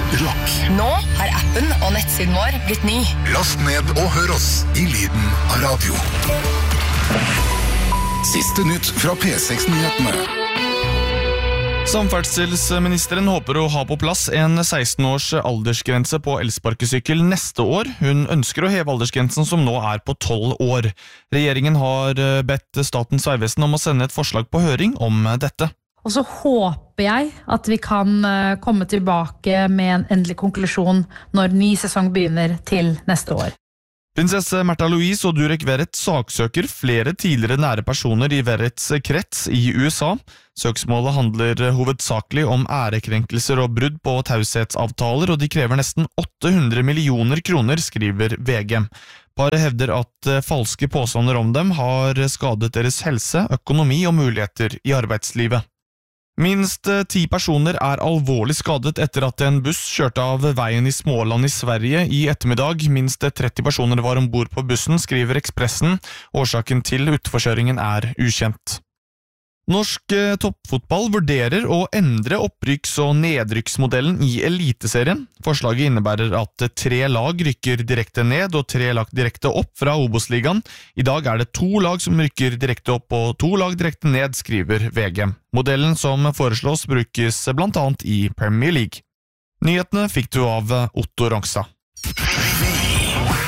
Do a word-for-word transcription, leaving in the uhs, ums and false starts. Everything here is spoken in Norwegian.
rock. Nå har appen og nettsiden vår blitt ny. Last ned og hør oss i lyden av radio. Siste nytt fra P seks-nyhetene. Samferdselsministeren håper å ha på plass en seksten års aldersgrense på elsparkesykkel neste år. Hun ønsker å heve aldersgrensen som nå er på tolv år. Regjeringen har bedt Statens vegvesen om å sende et forslag på høring om dette. Og så håper jeg at vi kan komme tilbake med en endelig konklusjon når ny sesong begynner til neste år. Prinsesse Märtha Louise og Durek Verrett saksøker flere tidligere nære personer i Verretts krets i U S A. Søksmålet handler hovedsakelig om ærekrenkelser og brudd på taushetsavtaler, og de krever nesten åtte hundre millioner kroner, skriver V G. Paret hevder at falske påstander om dem har skadet deres helse, økonomi og muligheter i arbeidslivet. Minst ti personer er alvorlig skadet etter at en buss kjørte av veien i Småland i Sverige i ettermiddag. Minst tretti personer var ombord på bussen, skriver Ekspressen. Årsaken til utforkjøringen er ukjent. Norsk toppfotball vurderer å endre opprykks- og nedrykksmodellen i eliteserien. Forslaget innebærer at tre lag rykker direkte ned og tre lag direkte opp fra Obos-ligaen. I dag er det to lag som rykker direkte opp og to lag direkte ned, skriver V G. Modellen som foreslås brukes blant annet i Premier League. Nyhetene fikk du av Otto Rongstad.